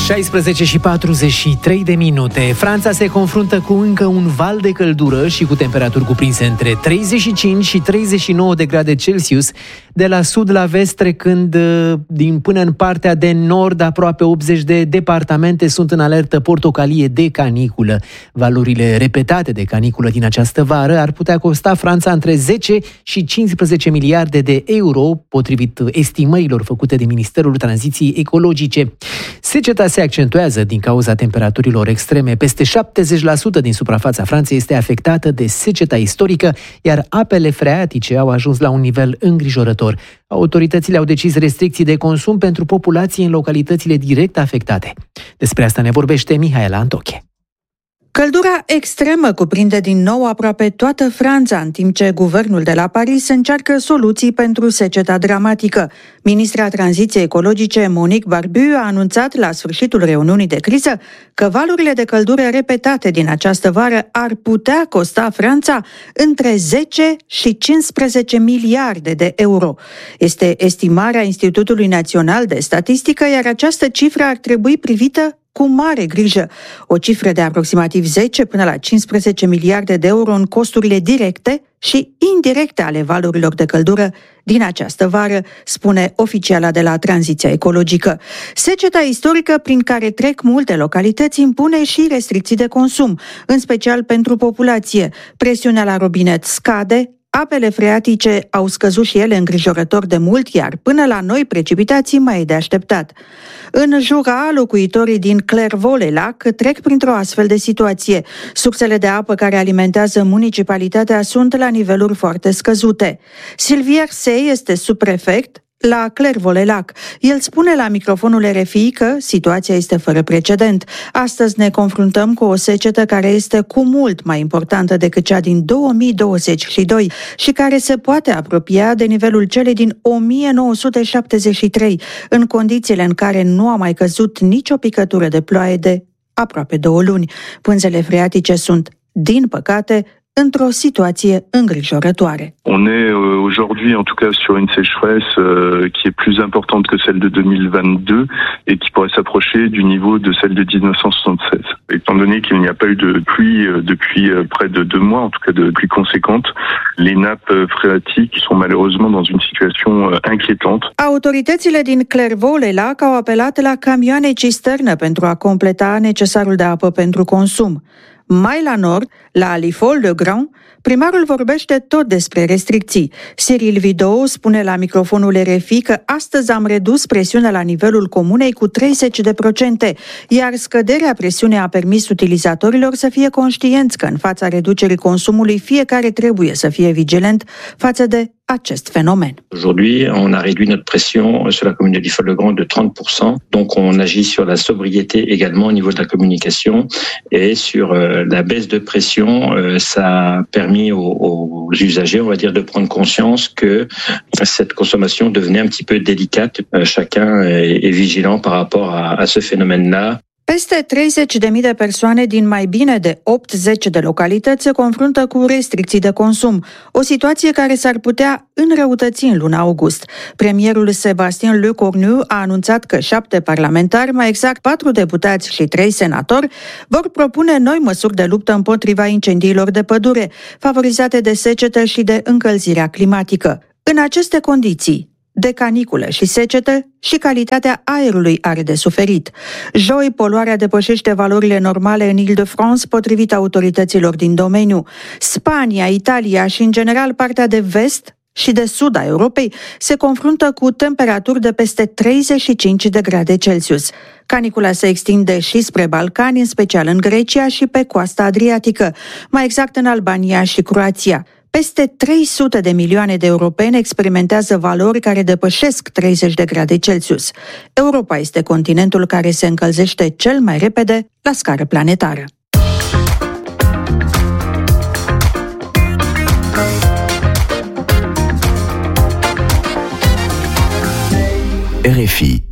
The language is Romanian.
16:43. Franța se confruntă cu încă un val de căldură și cu temperaturi cuprinse între 35 și 39 de grade Celsius, de la sud la vest, trecând până în partea de nord. Aproape 80 de departamente sunt în alertă portocalie de caniculă. Valorile repetate de caniculă din această vară ar putea costa Franța între 10 și 15 miliarde de euro, potrivit estimărilor făcute de Ministerul Tranziției Ecologice. Seceta se accentuează din cauza temperaturilor extreme. Peste 70% din suprafața Franței este afectată de seceta istorică, iar apele freatice au ajuns la un nivel îngrijorător. Autoritățile au decis restricții de consum pentru populație în localitățile direct afectate. Despre asta ne vorbește Mihaela Antoche. Căldura extremă cuprinde din nou aproape toată Franța, în timp ce guvernul de la Paris încearcă soluții pentru seceta dramatică. Ministra Tranziției Ecologice, Monique Barbu, a anunțat la sfârșitul reuniunii de criză că valurile de căldură repetate din această vară ar putea costa Franța între 10 și 15 miliarde de euro. Este estimarea Institutului Național de Statistică, iar această cifră ar trebui privită cu mare grijă. O cifră de aproximativ 10 până la 15 miliarde de euro în costurile directe și indirecte ale valurilor de căldură din această vară, spune oficiala de la Tranziția Ecologică. Seceta istorică prin care trec multe localități impune și restricții de consum, în special pentru populație. Presiunea la robinet scade, apele freatice au scăzut și ele îngrijorător de mult, iar până la noi precipitații mai e de așteptat. În Jura, locuitorii din Clairvaux-les-Lacs trec printr-o astfel de situație. Sursele de apă care alimentează municipalitatea sunt la niveluri foarte scăzute. Sylvie Sey este subprefect la Clairvaux-les-Lacs. El spune la microfonul RFI că situația este fără precedent. Astăzi ne confruntăm cu o secetă care este cu mult mai importantă decât cea din 2022 și care se poate apropia de nivelul celei din 1973, în condițiile în care nu a mai căzut nicio picătură de ploaie de aproape 2 luni. Pânzele freatice sunt, din păcate, într-o situație îngrijorătoare. On est aujourd'hui en tout cas sur une sécheresse qui est plus importante que celle de 2022 et qui pourrait s'approcher du niveau de celle de 1976. Étant donné qu'il n'y a pas eu de pluie depuis près de 2 mois, en tout cas de pluie conséquente, les nappes phréatiques sont malheureusement dans une situation inquiétante. Autoritățile din Clairvaux-les-Lacs au apelat la camioane cisternă pentru a completa necesarul de apă pentru consum. Mai la nord, la Alifol-le-Grand, primarul vorbește tot despre restricții. Cyril Vidou spune la microfonul RFI că astăzi am redus presiunea la nivelul comunei cu 30%, iar scăderea presiunii a permis utilizatorilor să fie conștienți că în fața reducerii consumului fiecare trebuie să fie vigilent față de acest phénomène. Aujourd'hui, on a réduit notre pression sur la commune de Alifol-le-Grand de 30%. Donc, on agit sur la sobriété également au niveau de la communication et sur la baisse de pression. Ça a permis aux usagers, on va dire, de prendre conscience que cette consommation devenait un petit peu délicate. Chacun est vigilant par rapport à ce phénomène-là. Peste 30.000 de persoane din mai bine de 80 de localități se confruntă cu restricții de consum, o situație care s-ar putea înrăutăți în luna august. Premierul Sébastien Lecornu a anunțat că 7 parlamentari, mai exact 4 deputați și 3 senatori, vor propune noi măsuri de luptă împotriva incendiilor de pădure, favorizate de secetă și de încălzirea climatică. În aceste condiții de caniculă și secetă, și calitatea aerului are de suferit. Joi, poluarea depășește valorile normale în Île-de-France, potrivit autorităților din domeniu. Spania, Italia și, în general, partea de vest și de sud a Europei se confruntă cu temperaturi de peste 35 de grade Celsius. Canicula se extinde și spre Balcani, în special în Grecia și pe coasta adriatică, mai exact în Albania și Croația. Peste 300 de milioane de europeni experimentează valori care depășesc 30 de grade Celsius. Europa este continentul care se încălzește cel mai repede la scară planetară. RFI